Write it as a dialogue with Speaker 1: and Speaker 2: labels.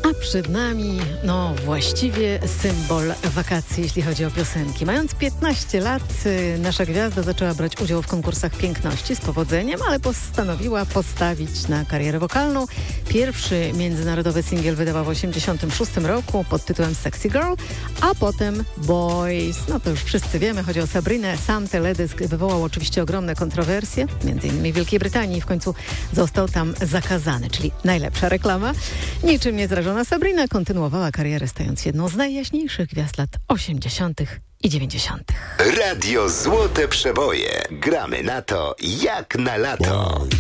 Speaker 1: A przed nami, właściwie symbol wakacji, jeśli chodzi o piosenki. Mając 15 lat, nasza gwiazda zaczęła brać udział w konkursach piękności z powodzeniem, ale postanowiła postawić na karierę wokalną. Pierwszy międzynarodowy singiel wydała w 1986 roku pod tytułem Sexy Girl, a potem Boys. To już wszyscy wiemy, chodzi o Sabrinę. Sam teledysk wywołał oczywiście ogromne kontrowersje, między innymi w Wielkiej Brytanii, i w końcu został tam zakazany, czyli najlepsza reklama. Niczym nie zrażona Sabrina kontynuowała karierę, stając jedną z najjaśniejszych gwiazd lat 80. i 90.
Speaker 2: Radio Złote Przeboje. Gramy na to jak na lato.